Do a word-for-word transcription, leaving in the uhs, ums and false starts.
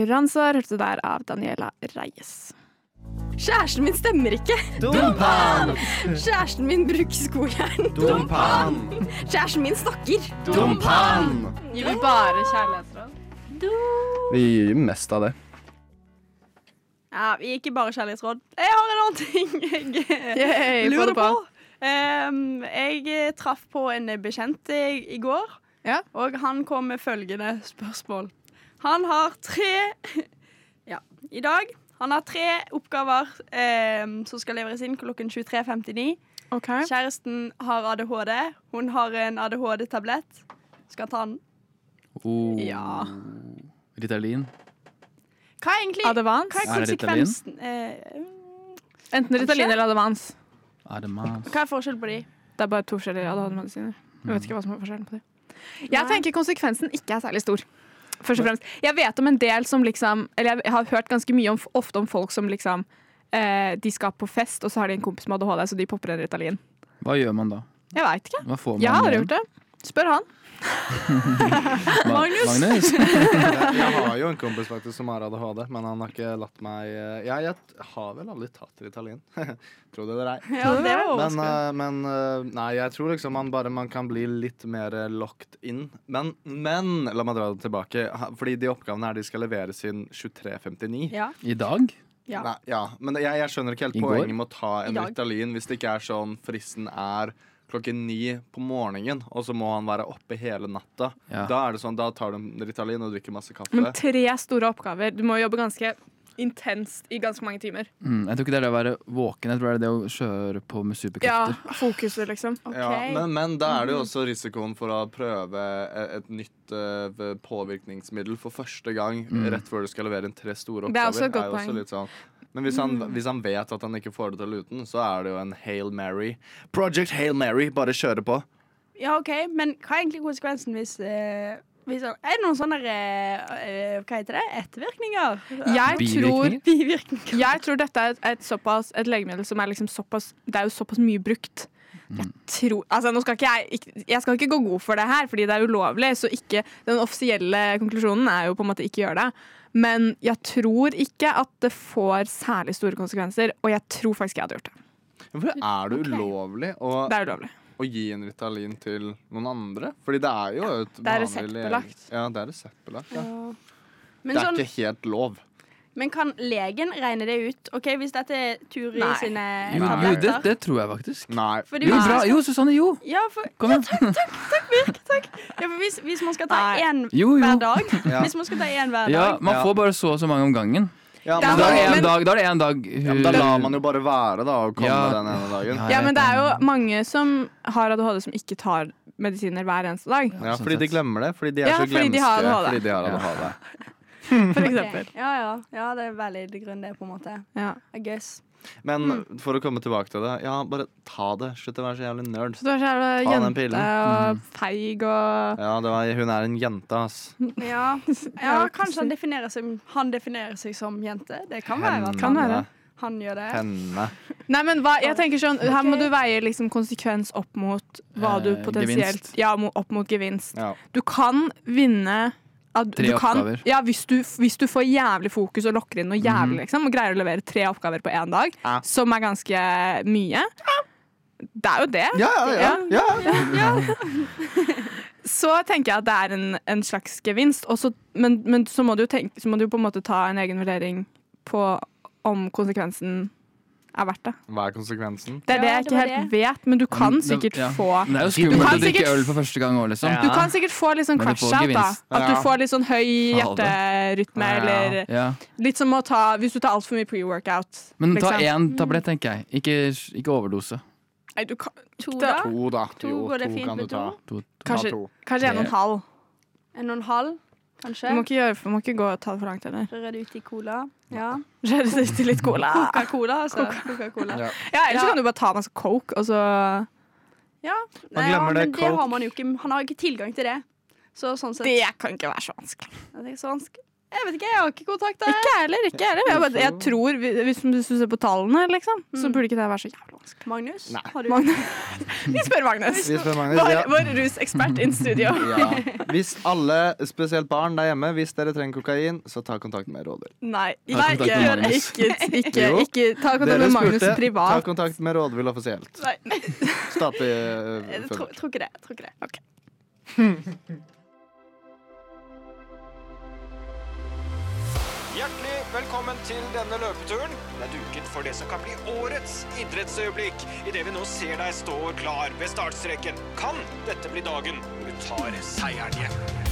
Forbrukerransvar hørte du der av Daniela Reyes. Kjæresten min stemmer ikke. Dumpan! Kjæresten min bruker skojern. Dumpan! Kjæresten min snakker. Dumpan! Gir vi bare kjærlighetsråd? Vi gir mest av det. Ja, vi gir ikke bare kjærlighetsråd. Jeg har en annen ting jeg Yay, lurer på. på. Um, jeg traff på en bekjent i, i går, Ja. og han kom med følgende spørsmål. Han har tre Ja, i dag Han har tre oppgaver eh, som skal leveres inn klokken tjuetre femtini. Okay. Kjæresten har A D H D. Hun har en A D H D-tablett. Skal ta den. Oh. Ja. Ritalin. Hva er egentlig Advans. Hva er Er det Ritalin? konsekvensen? Eh, Enten Ritalin eller Advans. Er det mas? hva er forskjellen på de? Det er bare to forskjellige A D H D-medisiner. Jeg vet ikke hva som er forskjellen på det. Jeg Nei. tenker konsekvensen ikke er særlig stor. Først og fremst. Jeg vet om en del som liksom Eller jeg har hørt ganske mye om, ofte om folk som liksom eh, de skal på fest, og så har de en kompis med A D H D, så de popper en Ritalin. Hva gjør man da? Jeg vet ikke. Hva får man Jeg har igjen? gjort det. Spør han. Ma- Magnus? Magnus? Jeg, jeg har jo en kompis faktisk som har A D H D, men han har ikke latt meg eh, Jeg, jeg har vel aldri tatt Ritalin. Tro det eller ei. Ja, det var Men, overraskende. eh, men eh, nei, jeg tror liksom man bare man kan bli litt mer eh, locked in. Men, men la meg dra det tilbake. Ha- Fordi de oppgavene her de skal leveres inn tjuetre femtini. Ja. I dag? Ja. Nei, ja. Men jeg, jeg skjønner ikke helt I går? poenget med å ta en I dag. Ritalin hvis det ikke er sånn fristen er klokken ni på morgenen, og så må han være oppe hele natta. Ja. Da er det sånn, da tar du en Ritalin og drikker masse kaffe. Men tre store oppgaver. Du må jobbe ganske intenst i ganske mange timer. Mm, jeg tror ikke det er det å være våken. Jeg tror det er det å kjøre på med Ja, superkrefter. fokuset, liksom. Ok. Ja, men, men da er det jo også risikoen for å prøve e- et nytt eh, påvirkningsmiddel for første gang Mm. rett før du skal levere inn tre store oppgaver. Det er også et godt jo poeng. litt sånn. Men hvis han, hvis han vet at han ikke får det til uten, så er det jo en Hail Mary. Project Hail Mary, bare kjøre på. Ja, OK, men hva er egentlig konsekvensen hvis, eh, hvis Er det noen sånne eh, eh, Hva heter det? Ettervirkninger? Jeg tror, Bivirkninger? Bivirkninger. jeg tror dette er et, et, såpass, et legemiddel som er liksom såpass Det er jo såpass mye brukt. Jeg tror, altså nå skal ikke jeg, ikke, jeg skal ikke gå god for det her, fordi det er ulovlig. Så ikke, den offisielle konklusjonen er jo på en måte ikke gjøre det. Men jeg tror ikke at det får særlig store konsekvenser, og jeg tror faktisk jeg hadde gjort det. Hvorfor er det Ok. ulovlig å, Det er ulovlig. å gi en Ritalin til noen andre? Fordi det er jo et Det er vanlig reseptbelagt. lege- Ja, det er reseptbelagt. Ja. Ja. Men, Det er sånn, ikke helt lov. men kan legen regne det ut? Ok, Hvis dette er Turi Nei. sine Jo, jo, det, tabletter det tror jeg faktisk. Nei. Fordi Jo, hvis- bra. Jo, Susanne, jo! Ja, for, Kom igjen. ja, for hvis, hvis man skal ta Nei. én Jo, jo. hver dag Ja. Hvis man skal ta én hver Ja, dag man Ja. får bare så og så mange om gangen. Ja, Ja, men Så da er det men- en dag, da er det en dag Ja, men da lar man jo bare være da og komme Ja. den ene dagen. Ja, Ja, jeg men vet det er jo mange som har A D H D som ikke tar medisiner hver eneste dag. Ja, sånn fordi de sett. glemmer det. Fordi de er Ja, så fordi glemske. de har A D H D. Fordi de har A D H D. For Ok. eksempel. Ja, ja, ja, det er valid grunn det, på en måte. Ja. I guess. Men Mm. for å komme tilbake til det, ja, bare ta det. Slutt å være så jævlig nerd. Så du er så jævla Ta den jente pillen. og Mm. feig og Ja, det var, hun er en jente, ass. Ja, ja kanskje han definerer, seg, han definerer seg som jente. Det kan være at Kan han, være. han gjør det. Henne. Nei, men hva, jeg tenker sånn, Her må Ok. du veie liksom konsekvens opp mot hva du Eh, potensielt gevinst. Ja, mo- opp mot gevinst. Ja. Du kan vinne at Tre du kan, oppgaver. ja, hvis, du, hvis du får jævlig fokus og lokker inn noe jævlig, Mhm. liksom, og greier å levere tre oppgaver på én dag, Ja. som er ganske mye. Det er jo det. Ja, ja, ja, ja. Så tenker jeg at det er en, en slags gevinst. Også, men men så, må du tenke, så må du på en måte ta en egen vurdering på om konsekvensen er verdt det. Hva er konsekvensen? Det er det Ja, jeg det ikke var helt vet, men du kan Men det- sikkert ja. få Men det er jo Du skummelt kan å drikke sikkert- øl for første gang òg, liksom. Ja. Du kan sikkert få litt sånn Men du får crash out, da. gevinst. At du Ja. får litt sånn høy Ha det. hjerterytme, Ja. eller Ja. litt som å ta Hvis du tar altfor mye pre-workout. Men ta liksom. én tablett, tenker jeg. Ikke, ikke overdose. Nei, du kan, To, Det- da? To, da. To, Jo, går det to fint kan du med ta. to? To, to. kanskje Ta to. kanskje en og en halv. En og en halv, kanskje? Du må ikke, gjøre, du må ikke gå og ta det for langt heller. Røre det ut i cola. Ja. Røre det til litt cola. Coca-Cola, altså. Coca-Cola. Ja. Ja, ellers så Ja. kan du bare ta masse coke, og så Ja. Man Nei, ja, glemmer det, men det Coke. har man jo ikke. Han har ikke tilgang til det. Så sånn sett Det kan ikke være så vanskelig. Det er ikke så vanskelig. Jeg vet ikke, jeg har ikke kontakta. Ikke jeg heller. ikke Jeg heller Jeg, bare, jeg tror, hvis, hvis du ser på tallene, liksom, så Mm. burde ikke det være så jævlig vanskelig. Magnus, Nei. har du Magnus. Vi spør Magnus. Vi spør Magnus, Vår, ja. vår rusekspert in studio. Ja. Hvis alle, spesielt barn der hjemme, hvis dere trenger kokain, så ta kontakt med Rådvill. Nei, Ta ikke, kontakt med ikke, Magnus. ikke, ikke, Jo. ikke ta kontakt med Magnus ta privat. kontakt med Rådvill offisielt. Nei, Statlig jeg uh, tror, tror ikke det. Tror ikke det. Ok. Hjertelig velkommen til denne løpeturen. Det er duket for det som kan bli årets idrettsøyeblikk. I det vi nå ser deg stå klar ved startstreken. Kan dette bli dagen hvor du tar seieren hjem?